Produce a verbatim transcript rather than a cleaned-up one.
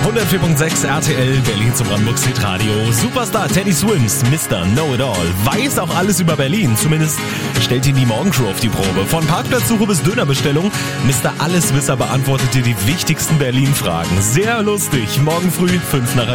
hundertvier Komma sechs R T L Berlin zum Brandenburg Hit Radio. Superstar Teddy Swims, Mister Know-It-All, weiß auch alles über Berlin. Zumindest stellt ihn die Morgencrew auf die Probe. Von Parkplatzsuche bis Dönerbestellung. Mister Alleswisser beantwortet dir die wichtigsten Berlin-Fragen. Sehr lustig. Morgen früh, fünf nach